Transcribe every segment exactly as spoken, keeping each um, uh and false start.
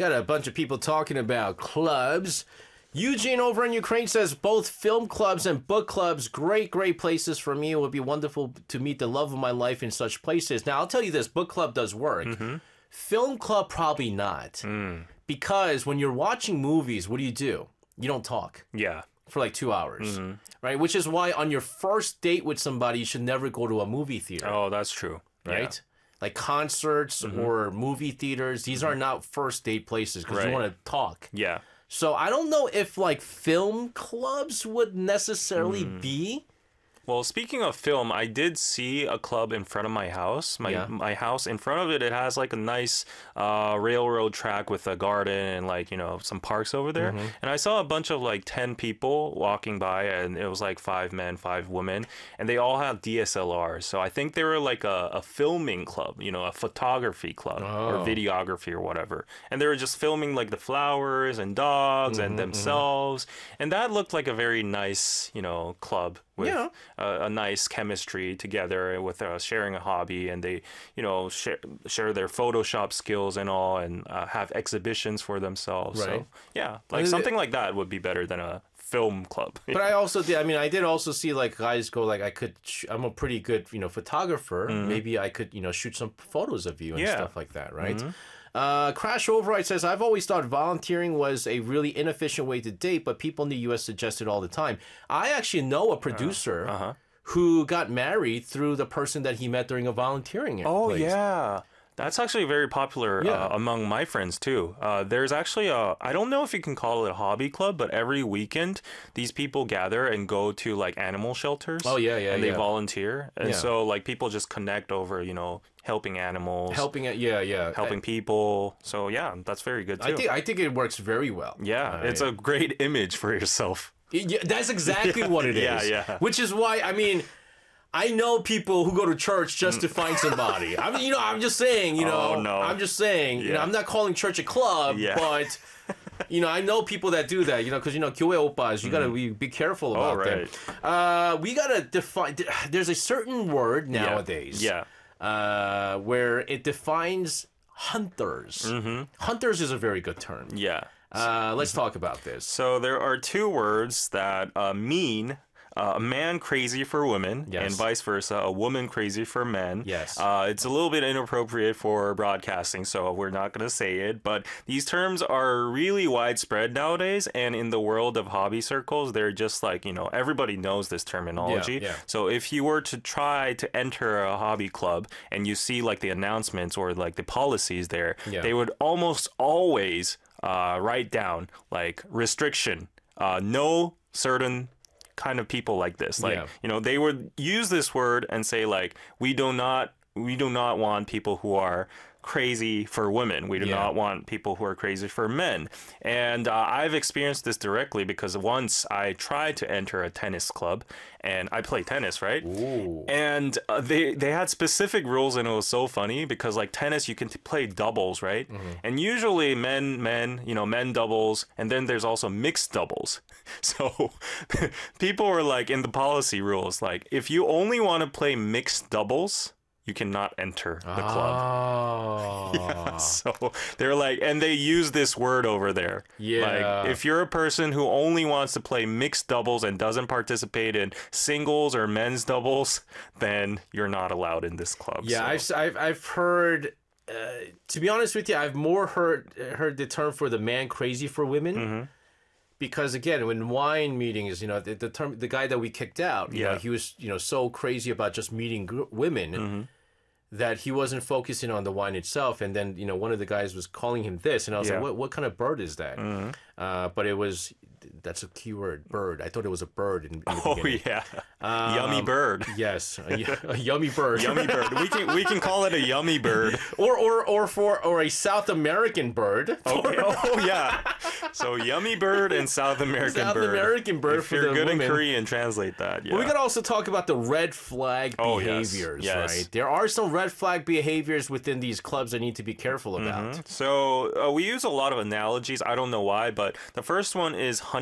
got a bunch of people talking about clubs. Eugene over in Ukraine says both film clubs and book clubs, great, great places for me. It would be wonderful to meet the love of my life in such places. Now, I'll tell you this, book club does work. Mm-hmm. Film club, probably not. Mm. Because when you're watching movies, what do you do? You don't talk. Yeah. For like two hours. Mm-hmm. Right? Which is why on your first date with somebody, you should never go to a movie theater. Oh, that's true. Right? Yeah. Like concerts mm-hmm. or movie theaters, these mm-hmm. are not first date places because right. you want to talk. Yeah. So I don't know if like film clubs would necessarily mm. be. Well, speaking of film, I did see a club in front of my house. My yeah. my house, in front of it, it has like a nice uh, railroad track with a garden and like, you know, some parks over there. Mm-hmm. And I saw a bunch of like ten people walking by, and it was like five men, five women, and they all have D S L Rs. So I think they were like a, a filming club, you know, a photography club oh. or videography or whatever. And they were just filming like the flowers and dogs mm-hmm, and themselves. Mm-hmm. And that looked like a very nice, you know, club. With yeah. a, a nice chemistry together with uh, sharing a hobby, and they, you know, share, share their Photoshop skills and all, and uh, have exhibitions for themselves. Right. So, yeah, like something like that would be better than a film club. But I also did, I mean, I did also see like guys go like, I could, sh- I'm a pretty good, you know, photographer. Mm-hmm. Maybe I could, you know, shoot some photos of you and yeah. stuff like that, right? Mm-hmm. Uh, Crash Override says, I've always thought volunteering was a really inefficient way to date, but people in the U S suggest it all the time. I actually know a producer uh, uh-huh. who got married through the person that he met during a volunteering Oh, place. yeah. That's actually very popular yeah. uh, among my friends, too. Uh, there's actually a, I don't know if you can call it a hobby club, but every weekend, these people gather and go to, like, animal shelters. Oh, yeah, yeah, And they yeah. volunteer. And yeah. so, like, people just connect over, you know, helping animals. Helping it, yeah, yeah. Helping I, people. So, yeah, that's very good, too. I think, I think it works very well. Yeah, uh, it's yeah. a great image for yourself. Yeah, that's exactly yeah, what it is. Yeah, yeah. Which is why, I mean... I know people who go to church just to find somebody. I mean, you know, I'm just saying, you know, oh, no. I'm just saying, yeah. you know, I'm not calling church a club, yeah. but, you know, I know people that do that, you know, because, you know, 교회 opas, you got to mm. be, be careful about oh, right. them. Uh, we got to define, there's a certain word nowadays yeah. yeah. Uh, where it defines hunters. Mm-hmm. Hunters is a very good term. Yeah. Uh, let's talk about this. So there are two words that uh, mean... Uh, a man crazy for women, yes. and vice versa, a woman crazy for men. Yes. Uh, it's a little bit inappropriate for broadcasting, so we're not going to say it, but these terms are really widespread nowadays, and in the world of hobby circles, they're just like, you know, everybody knows this terminology. Yeah, yeah. So if you were to try to enter a hobby club, and you see like the announcements or like the policies there, yeah. they would almost always uh, write down like restriction, uh, no certain kind of people like this, like yeah. you know, they would use this word and say like, we do not we do not want people who are crazy for women. We do yeah. not want people who are crazy for men. And uh, I've experienced this directly because once I tried to enter a tennis club, and I play tennis, right? Ooh. And uh, they they had specific rules, and it was so funny because like tennis, you can t- play doubles, right? Mm-hmm. And usually men, men, you know, men doubles, and then there's also mixed doubles. So people were like, in the policy rules, like if you only want to play mixed doubles, you cannot enter the club. Oh. Yeah, so they're like, and they use this word over there. Yeah. Like, if you're a person who only wants to play mixed doubles and doesn't participate in singles or men's doubles, then you're not allowed in this club. Yeah, so. I've, I've I've heard. Uh, to be honest with you, I've more heard heard the term for the man crazy for women. Mm-hmm. Because again, when wine meetings, you know, the, the term, the guy that we kicked out, you yeah. know, he was, you know, so crazy about just meeting gr- women mm-hmm. that he wasn't focusing on the wine itself. And then, you know, one of the guys was calling him this, and I was yeah. like, what, what kind of bird is that? Mm-hmm. Uh, but it was, that's a keyword, bird. I thought it was a bird in, in the oh beginning. yeah, um, yummy bird. Yes, a, a yummy bird. Yummy bird. We can we can call it a yummy bird, or or or for or a South American bird. Okay. Oh yeah. So yummy bird and South American South bird. South American bird. If for you're the good women. in Korean, translate that. Yeah. Well, we gotta also talk about the red flag oh, behaviors, yes. Yes. right? There are some red flag behaviors within these clubs that need to be careful about. Mm-hmm. So uh, we use a lot of analogies. I don't know why, but the first one is honey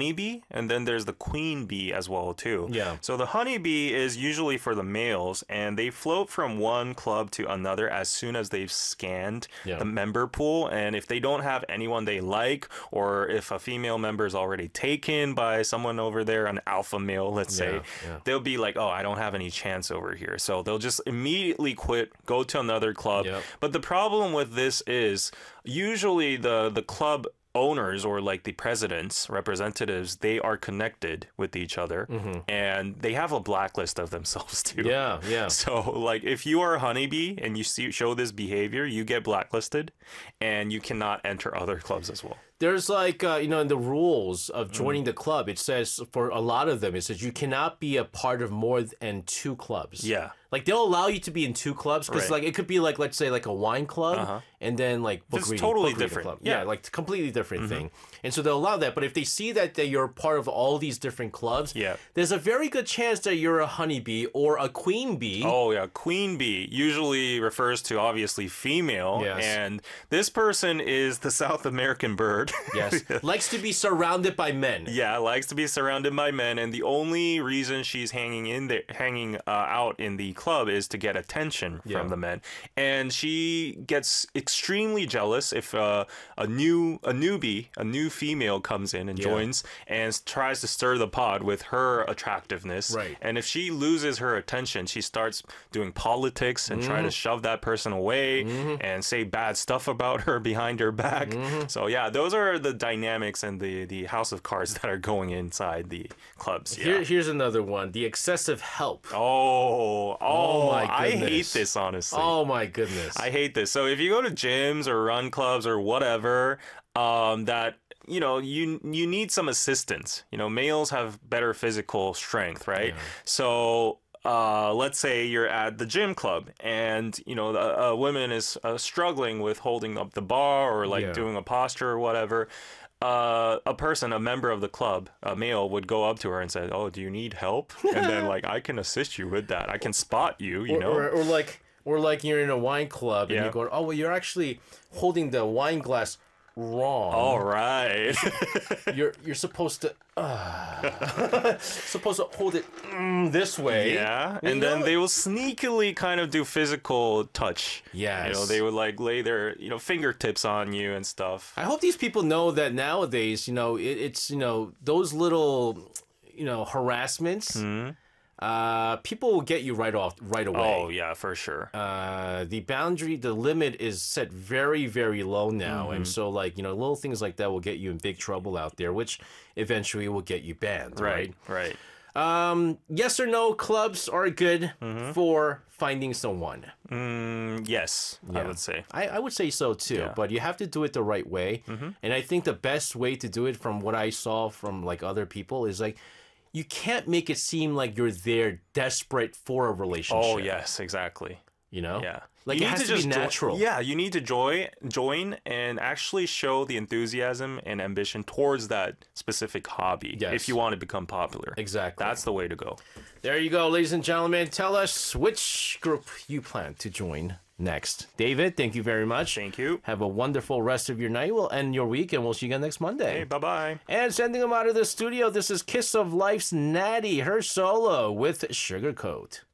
honeybee, and then there's the queen bee as well too. Yeah. So the honeybee is usually for the males, and they float from one club to another as soon as they've scanned yeah. the member pool. And if they don't have anyone they like, or if a female member is already taken by someone over there, an alpha male, let's say, yeah, yeah. they'll be like, oh, I don't have any chance over here. So they'll just immediately quit, go to another club. Yep. But the problem with this is usually the, the club owners or like the presidents, representatives, they are connected with each other mm-hmm. and they have a blacklist of themselves too. Yeah, yeah. So like if you are a honeybee and you see, show this behavior, you get blacklisted and you cannot enter other clubs as well. There's like, uh, you know, in the rules of joining mm. the club, it says for a lot of them, it says you cannot be a part of more than two clubs. Yeah. Like they'll allow you to be in two clubs because right. like it could be like, let's say like a wine club uh-huh. and then like book it's reading, totally book different. Club. Yeah. yeah, like completely different mm-hmm. thing. And so they'll allow that. But if they see that, that you're part of all these different clubs, yeah. there's a very good chance that you're a honeybee or a queen bee. Oh, yeah. Queen bee usually refers to obviously female. Yes. And this person is the South American bird. Yes. Likes to be surrounded by men. Yeah, likes to be surrounded by men. And the only reason she's hanging in there, hanging uh, out in the club is to get attention from yeah. the men. And she gets extremely jealous if uh, a new a newbie, a new female comes in and yeah. joins and tries to stir the pot with her attractiveness. Right. And if she loses her attention, she starts doing politics and mm. try to shove that person away mm-hmm. and say bad stuff about her behind her back. Mm-hmm. So yeah, those are the dynamics and the, the house of cards that are going inside the clubs. Yeah. Here, here's another one. The excessive help. Oh, oh, oh my goodness. I hate this, honestly. Oh my goodness. I hate this. So if you go to gyms or run clubs or whatever, um, that you know, you you need some assistance. You know, males have better physical strength, right? Yeah. So uh, let's say you're at the gym club and, you know, a, a woman is uh, struggling with holding up the bar or like yeah. doing a posture or whatever. Uh, a person, a member of the club, a male, would go up to her and say, "Oh, do you need help?" And then like, I can assist you with that. I can spot you, you or, know? Or, or like, or like you're in a wine club and yeah. you're going, "Oh, well, you're actually holding the wine glass wrong. All right. you're you're supposed to uh, supposed to hold it mm, this way. Yeah, and then they will sneakily kind of do physical touch. Yes. You know, they would like lay their, you know, fingertips on you and stuff. I hope these people know that nowadays, you know, it, it's, you know, those little, you know, harassments. Mm-hmm. Uh, people will get you right off, right away. Oh, yeah, for sure. Uh, the boundary, the limit is set very, very low now. Mm-hmm. And so, like, you know, little things like that will get you in big trouble out there, which eventually will get you banned, right? Right, right. Um, yes or no, clubs are good mm-hmm. for finding someone. Mm, yes, yeah. I would say. I, I would say so, too. Yeah. But you have to do it the right way. Mm-hmm. And I think the best way to do it from what I saw from, like, other people is, like, you can't make it seem like you're there desperate for a relationship. Oh, yes, exactly. You know? Yeah. Like, you it has to, to just be natural. Jo- yeah, you need to join, join and actually show the enthusiasm and ambition towards that specific hobby yes. if you want to become popular. Exactly. That's the way to go. There you go, ladies and gentlemen. Tell us which group you plan to join next. David, thank you very much. Thank you. Have a wonderful rest of your night. We'll end your week, and we'll see you again next Monday. Hey, bye-bye. And sending them out of the studio, this is Kiss of Life's Natty, her solo with Sugarcoat.